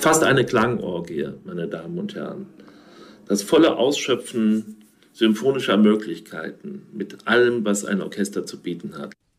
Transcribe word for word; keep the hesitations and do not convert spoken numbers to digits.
Fast eine Klangorgie, meine Damen und Herren. Das volle Ausschöpfen symphonischer Möglichkeiten mit allem, was ein Orchester zu bieten hat.